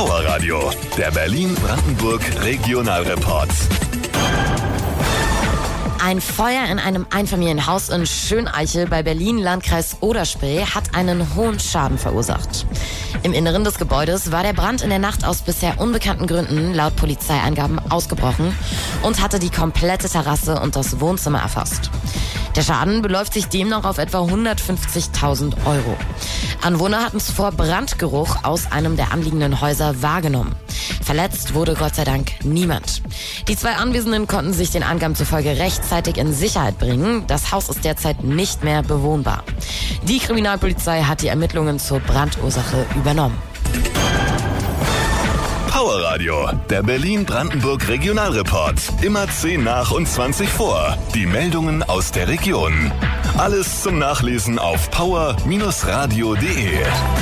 Power Radio, der Berlin-Brandenburg Regionalreport. Ein Feuer in einem Einfamilienhaus in Schöneiche bei Berlin, Landkreis Oder-Spree, hat einen hohen Schaden verursacht. Im Inneren des Gebäudes war der Brand in der Nacht aus bisher unbekannten Gründen laut Polizeiangaben ausgebrochen und hatte die komplette Terrasse und das Wohnzimmer erfasst. Der Schaden beläuft sich demnach auf etwa 150.000 Euro. Anwohner hatten zuvor Brandgeruch aus einem der anliegenden Häuser wahrgenommen. Verletzt wurde Gott sei Dank niemand. Die zwei Anwesenden konnten sich den Angaben zufolge rechtzeitig in Sicherheit bringen. Das Haus ist derzeit nicht mehr bewohnbar. Die Kriminalpolizei hat die Ermittlungen zur Brandursache übernommen. Power Radio, der Berlin-Brandenburg Regionalreport. Immer 10 nach und 20 vor. Die Meldungen aus der Region. Alles zum Nachlesen auf power-radio.de.